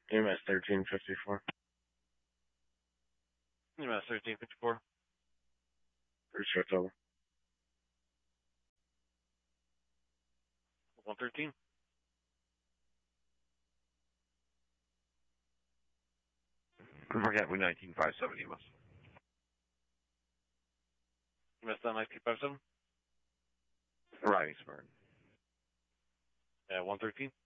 EMS 1354. EMS 1354. Pretty sure it's over. 113. Forget we 19570 EMS. EMS 19257. Riding Smyrn. 113.